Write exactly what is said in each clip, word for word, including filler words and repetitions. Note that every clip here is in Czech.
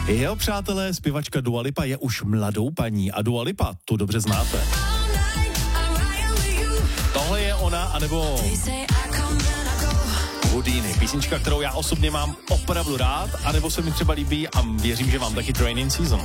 Jeho přátelé, zpěvačka Dua Lipa je už mladou paní a Dua Lipa, tu dobře znáte. Tohle je ona, anebo Houdini, písnička, kterou já osobně mám opravdu rád, anebo se mi třeba líbí a věřím, že vám taky Training Season.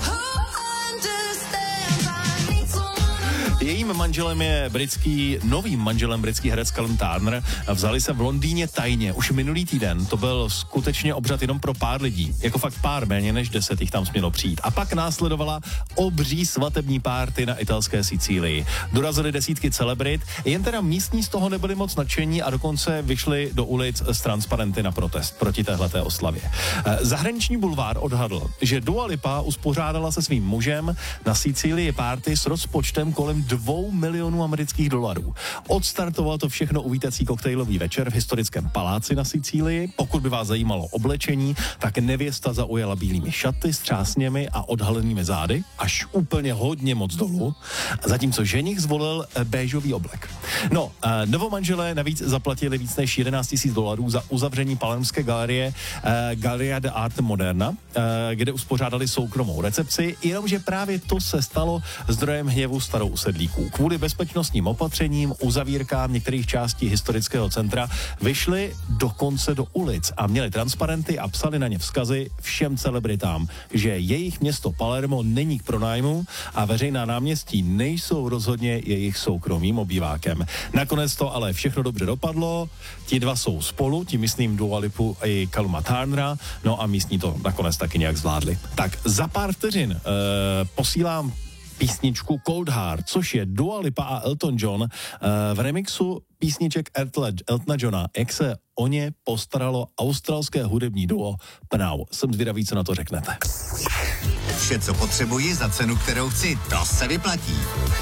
Jejím manželem je britský, novým manželem britský herec Callum Turner. Vzali se v Londýně tajně. Už minulý týden to byl skutečně obřad jenom pro pár lidí. Jako fakt pár, méně než deset jich tam smělo přijít. A pak následovala obří svatební párty na italské Sicílii. Dorazily desítky celebrit, jen teda místní z toho nebyli moc nadšení a dokonce vyšli do ulic s transparenty na protest proti téhleté oslavě. Zahraniční bulvár odhadl, že Dua Lipa uspořádala se svým mužem na Sicílii párty s rozpočtem kolem dvou milionů amerických dolarů. Odstartoval to všechno uvítací koktejlový večer v historickém paláci na Sicílii. Pokud by vás zajímalo oblečení, tak nevěsta zaujala bílými šaty s třásněmi a odhalenými zády, až úplně hodně moc dolů, zatímco ženich zvolil béžový oblek. No, novomanželé navíc zaplatili víc než jedenáct tisíc dolarů za uzavření palermské galerie Galleria de Arte Moderna, kde uspořádali soukromou recepci, jenomže právě to se stalo zdrojem hněvu starou usedlíků. Kvůli bezpečnostním opatřením, uzavírkám některých částí historického centra vyšli dokonce do ulic a měli transparenty a psali na ně vzkazy všem celebritám, že jejich město Palermo není k pronájmu a veřejná náměstí nejsou rozhodně jejich soukromým obývákem. Nakonec to ale všechno dobře dopadlo, ti dva jsou spolu, tím myslím Dua Lipu i Calluma Turnera, no a místní to nakonec taky nějak zvládli. Tak za pár vteřin eh, posílám písničku Cold Heart, což je Dua Lipa a Elton John uh, v remixu písniček Eltona Johna, jak se o ně postaralo australské hudební duo Pnau. Jsem zvědavý, co na to řeknete. Vše, co potřebuji za cenu, kterou chci, to se vyplatí.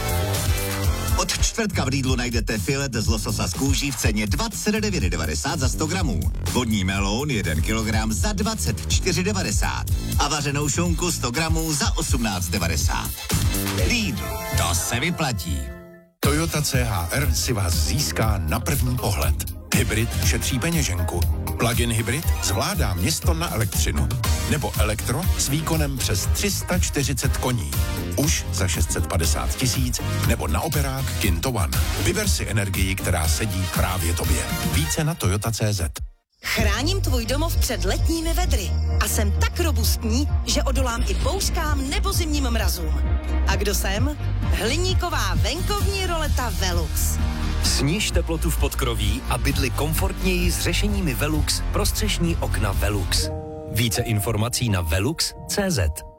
Od čtvrtka v Lidlu najdete filet z lososa z kůží v ceně dvacet devět devadesát za sto gramů. Vodní melón jeden kilogram za dvacet čtyři devadesát. A vařenou šunku sto gramů za osmnáct devadesát. Lidl, to se vyplatí. Toyota C H R si vás získá na první pohled. Hybrid šetří peněženku. Plug-in hybrid zvládá město na elektřinu. Nebo elektro s výkonem přes tři sta čtyřicet koní. Už za šest set padesát tisíc, nebo na operák Kinto One. Vyber si energii, která sedí právě tobě. Více na Toyota tečka cé zet. Chráním tvůj domov před letními vedry a jsem tak robustní, že odolám i bouřkám nebo zimním mrazům. A kdo jsem? Hliníková venkovní roleta Velux. Sníž teplotu v podkroví a bydli komfortněji s řešeními Velux pro střešní okna Velux. Více informací na velux tečka cé zet.